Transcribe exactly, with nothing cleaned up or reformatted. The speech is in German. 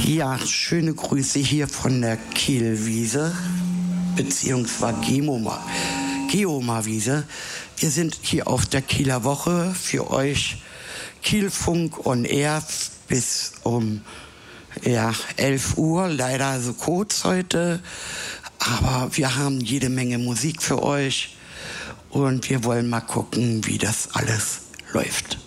Ja, schöne Grüße hier von der Kielwiese, beziehungsweise Geoma, Geoma-Wiese. Wir sind hier auf der Kieler Woche für euch Kielfunk on Air bis um ja, elf Uhr. Leider so kurz heute, aber wir haben jede Menge Musik für euch und wir wollen mal gucken, wie das alles läuft.